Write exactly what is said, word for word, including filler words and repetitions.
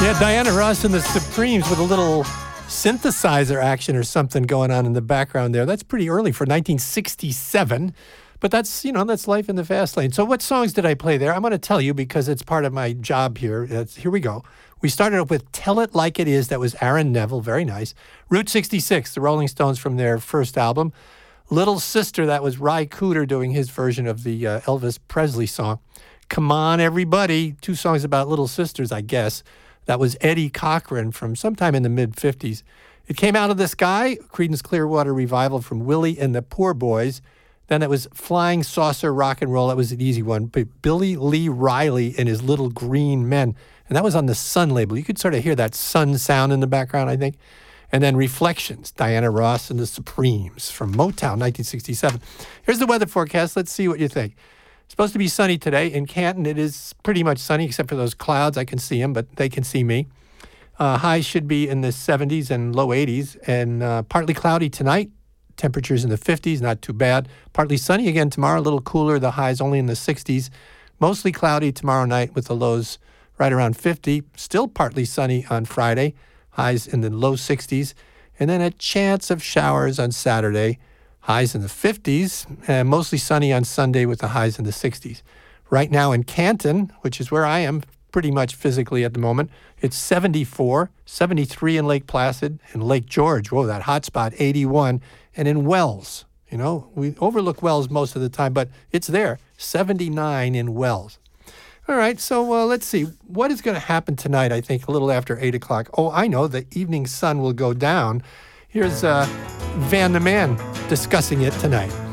Yeah, Diana Ross and the Supremes with a little synthesizer action or something going on in the background there. That's pretty early for nineteen sixty-seven, but that's, you know, that's life in the fast lane. So what songs did I play there? I'm going to tell you because it's part of my job here. It's, here we go. We started up with Tell It Like It Is. That was Aaron Neville. Very nice. Route sixty-six, the Rolling Stones from their first album. Little Sister, that was Ry Cooder doing his version of the uh, Elvis Presley song. Come On Everybody, two songs about little sisters, I guess. That was Eddie Cochran from sometime in the mid-fifties. It came out of the sky, Creedence Clearwater Revival from Willie and the Poor Boys. Then it was Flying Saucer Rock and Roll. That was an easy one. But Billy Lee Riley and his Little Green Men. And that was on the Sun label. You could sort of hear that Sun sound in the background, I think. And then Reflections, Diana Ross and the Supremes from Motown, nineteen sixty-seven. Here's the weather forecast. Let's see what you think. It's supposed to be sunny today. In Canton, it is pretty much sunny, except for those clouds. I can see them, but they can see me. Uh, highs should be in the seventies and low eighties, and uh, partly cloudy tonight. Temperatures in the fifties, not too bad. Partly sunny again tomorrow, a little cooler. The highs only in the sixties. Mostly cloudy tomorrow night with the lows right around fifty. Still partly sunny on Friday. Highs in the low sixties. And then a chance of showers on Saturday. Highs in the fifties, and mostly sunny on Sunday with the highs in the sixties. Right now in Canton, which is where I am pretty much physically at the moment, it's seventy-four, seventy-three in Lake Placid, and Lake George, whoa, that hot spot, eighty-one, and in Wells, you know, we overlook Wells most of the time, but it's there, seventy-nine in Wells. All right, so uh, let's see. What is going to happen tonight, I think, a little after eight o'clock? Oh, I know, the evening sun will go down. Here's uh, Van the Man discussing it tonight.